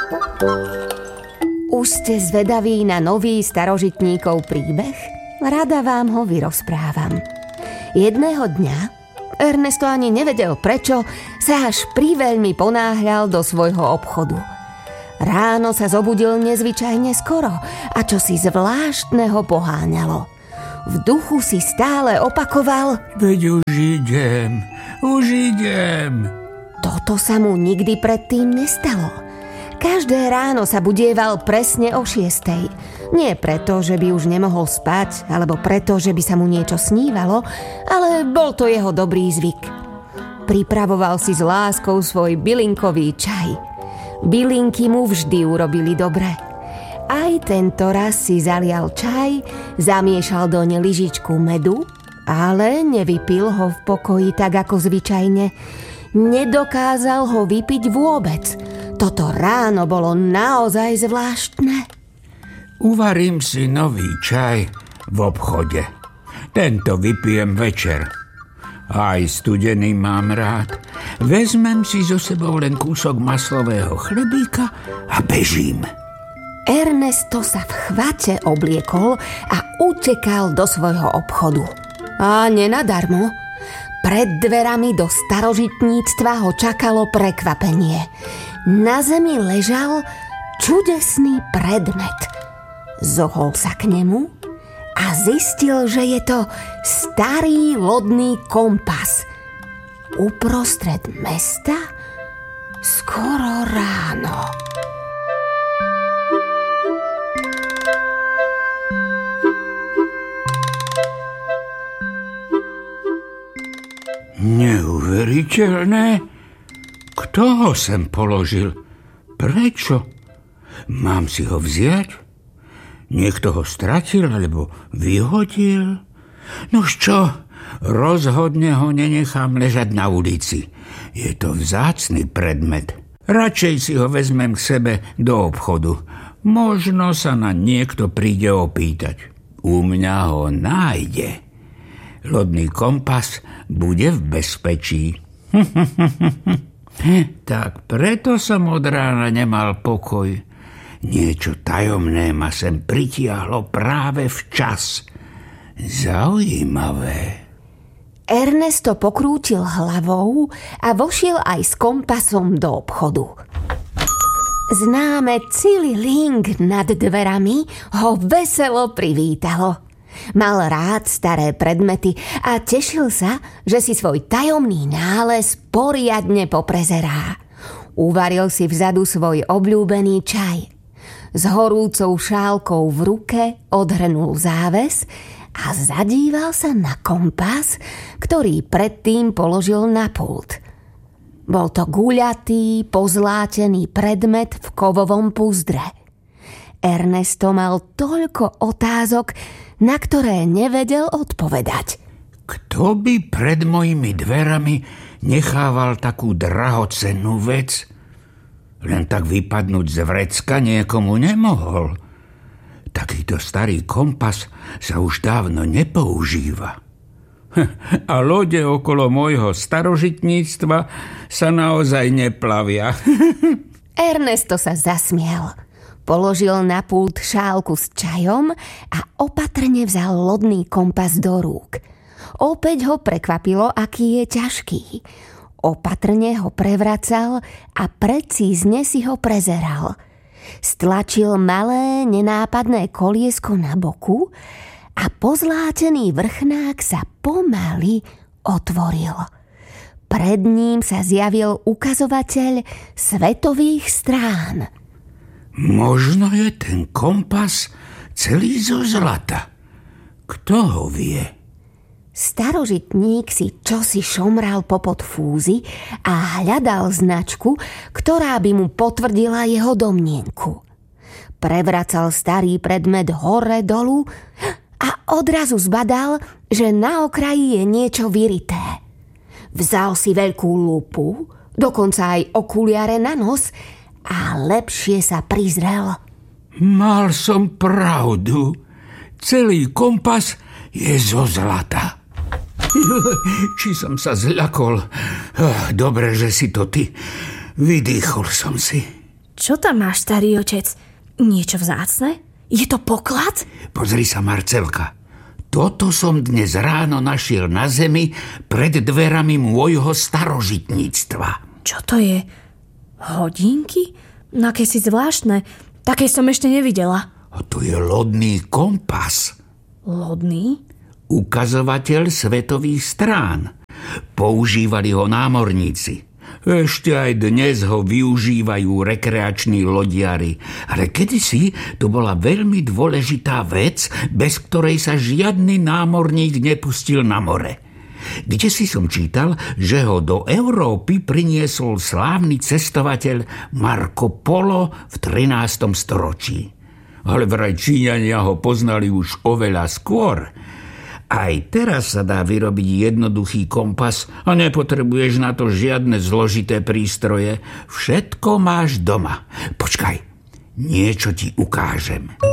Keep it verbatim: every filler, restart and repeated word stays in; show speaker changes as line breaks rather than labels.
Už ste zvedaví na nový starožitníkov príbeh? Rada vám ho vyrozprávam. Jedného dňa Ernesto ani nevedel prečo sa až priveľmi ponáhľal do svojho obchodu. Ráno sa zobudil nezvyčajne skoro a čosi zvláštneho poháňalo. V duchu si stále opakoval:
Veď už idem, už idem.
Toto sa mu nikdy predtým nestalo. Každé ráno sa budieval presne o šiestej. Nie preto, že by už nemohol spať, alebo preto, že by sa mu niečo snívalo, ale bol to jeho dobrý zvyk. Pripravoval si s láskou svoj bylinkový čaj. Bylinky mu vždy urobili dobre. Aj tento raz si zalial čaj, zamiešal doň lyžičku medu, ale nevypil ho v pokoji tak ako zvyčajne. Nedokázal ho vypiť vôbec. Toto ráno bolo naozaj zvláštne.
Uvarím si nový čaj v obchode. Tento vypijem večer. Aj studený mám rád. Vezmem si so sebou len kúsok maslového chlebíka a bežím.
Ernesto sa v chvate obliekol a utekal do svojho obchodu. A nenadarmo. Pred dverami do starožitníctva ho čakalo prekvapenie. Na zemi ležal čudesný predmet. Zohol sa k nemu a zistil, že je to starý lodný kompas. Uprostred mesta skoro ráno.
Neuveriteľné. Kto ho sem položil? Prečo? Mám si ho vziať? Niekto ho stratil alebo vyhodil? Nož čo? Rozhodne ho nenechám ležať na ulici. Je to vzácny predmet. Radšej si ho vezmem k sebe do obchodu. Možno sa na niekto príde opýtať. U mňa ho nájde. Lodný kompas bude v bezpečí. Tak preto som od rána nemal pokoj. Niečo tajomné ma sem pritiahlo práve včas. Zaujímavé.
Ernesto pokrútil hlavou a vošiel aj s kompasom do obchodu. Známe cililing nad dverami ho veselo privítalo. Mal rád staré predmety a tešil sa, že si svoj tajomný nález poriadne poprezerá. Uvaril si vzadu svoj obľúbený čaj. S horúcou šálkou v ruke odhrnul záves a zadíval sa na kompas, ktorý predtým položil na pult. Bol to guľatý, pozlátený predmet v kovovom púzdre. Ernesto mal toľko otázok, na ktoré nevedel odpovedať.
Kto by pred mojimi dverami nechával takú drahocennú vec? Len tak vypadnúť z vrecka niekomu nemohol. Takýto starý kompas sa už dávno nepoužíva. A lode okolo môjho starožitníctva sa naozaj neplavia.
Ernesto sa zasmiel. Položil na pult šálku s čajom a opatrne vzal lodný kompas do rúk. Opäť ho prekvapilo, aký je ťažký. Opatrne ho prevracal a precízne si ho prezeral. Stlačil malé, nenápadné koliesko na boku a pozlátený vrchnák sa pomaly otvoril. Pred ním sa zjavil ukazovateľ svetových strán.
Možno je ten kompas celý zo zlata. Kto ho vie?
Starožitník si čosi šomral popod fúzy a hľadal značku, ktorá by mu potvrdila jeho domnienku. Prevracal starý predmet hore dolu a odrazu zbadal, že na okraji je niečo vyrité. Vzal si veľkú lupu, dokonca aj okuliare na nos a lepšie sa prizrel.
Mal som pravdu. Celý kompas je zo zlata. Či som sa zľakol. Dobre, že si to ty. Vydýchol som si.
čo tam máš, starý otec? Niečo vzácne? Je to poklad?
Pozri sa, Marcelka. Toto som dnes ráno našiel na zemi pred dverami môjho starožitníctva.
Čo to je? Hodinky? No aké si zvláštne. Také som ešte nevidela.
A to je lodný kompas.
Lodný?
Ukazovateľ svetových strán. Používali ho námorníci. Ešte aj dnes ho využívajú rekreační lodiari. Ale kedysi to bola veľmi dôležitá vec, bez ktorej sa žiadny námorník nepustil na more. Kdesi som čítal, že ho do Európy priniesol slávny cestovateľ Marco Polo v trinástom storočí. Ale vraj Číňania ho poznali už oveľa skôr. Aj teraz sa dá vyrobiť jednoduchý kompas a nepotrebuješ na to žiadne zložité prístroje. Všetko máš doma. Počkaj, niečo ti ukážem.